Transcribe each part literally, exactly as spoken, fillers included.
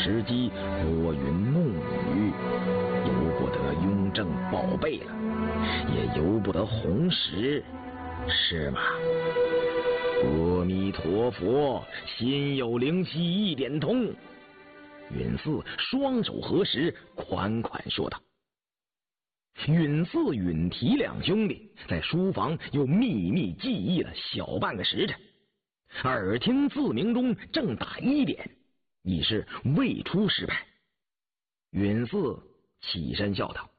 时机拨云弄雨，由不得雍正宝贝了，也由不得红石，是吗？阿弥陀佛，心有灵犀一点通。允嗣双手合十，款款说道。允嗣、允提两兄弟在书房又秘密记忆了小半个时辰，耳听自鸣钟正打一点，已是未出时派。允嗣起身笑道：“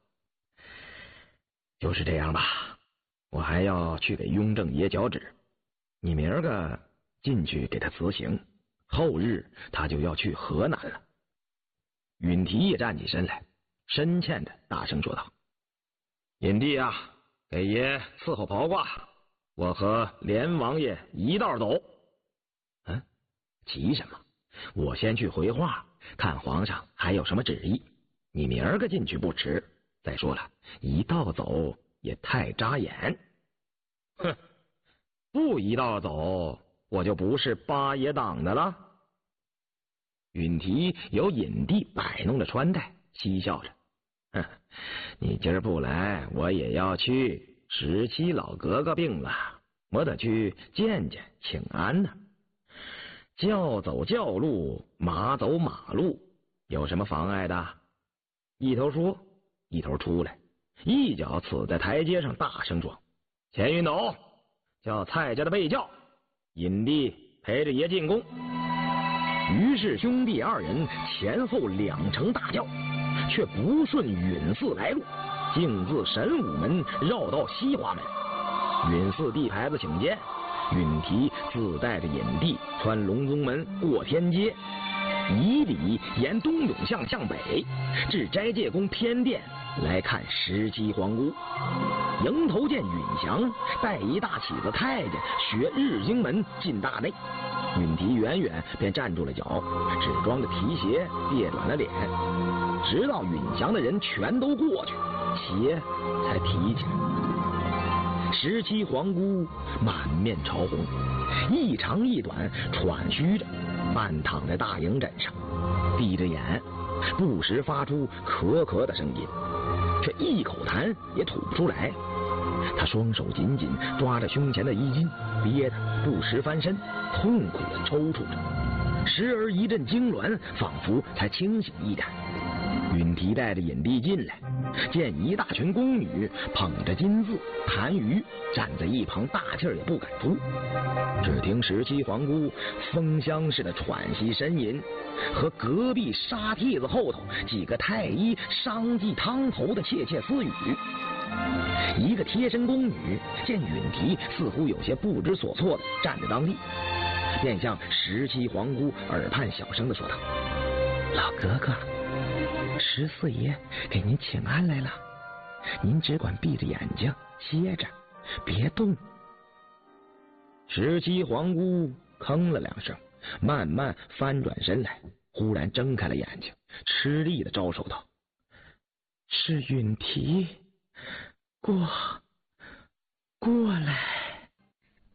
就是这样吧，我还要去给雍正爷交旨，你明儿个进去给他辞行，后日他就要去河南了。”允提也站起身来，深欠的大声说道：“尹弟啊，给爷伺候袍褂，我和连王爷一道走。”“嗯，急什么？我先去回话，看皇上还有什么旨意，你明儿个进去不迟。再说了，一道走也太扎眼。”“哼，不一道走，我就不是八爷党的了。”允提由尹帝摆弄着穿戴，嬉笑着：“哼，你今儿不来，我也要去。十七老格格病了，我得去见见请安呢。轿走轿路，马走马路，有什么妨碍的？”一头说，一头出来，一脚踩在台阶上，大声说：“钱云斗，叫蔡家的备轿，尹帝陪着爷进宫。”于是兄弟二人前后两乘大轿，却不顺允嗣来路，径自神武门绕到西华门。允嗣递牌子请见，允提自带着尹帝穿隆宗门过天街，以礼沿东涌巷向北，至斋戒宫偏殿来看十七皇姑。迎头见允祥带一大起子太监学日经门进大内，允提远远便站住了脚，只装着皮鞋，别短了脸，直到允祥的人全都过去，鞋才提起来。十七皇姑满面潮红，一长一短喘吁着，半躺在大营枕上，闭着眼，不时发出咳咳的声音，却一口痰也吐不出来。他双手紧紧抓着胸前的衣襟，憋得不时翻身，痛苦的抽搐着，时而一阵痉挛，仿佛才清醒一点。允提带着尹帝进来，见一大群宫女捧着金字痰盂站在一旁，大气儿也不敢出。只听十七皇姑风箱似的喘息呻吟，和隔壁沙屉子后头几个太医商计汤头的窃窃私语。一个贴身宫女见允提似乎有些不知所措的站在当地，便向十七皇姑耳畔小声的说道：“老格格，十四爷给您请安来了，您只管闭着眼睛歇着，别动。”十七皇姑吭了两声，慢慢翻转身来，忽然睁开了眼睛，吃力的招手道：“是允提，过过来。”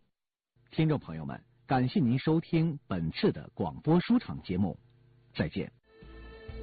听众朋友们，感谢您收听本次的广播书场节目，再见。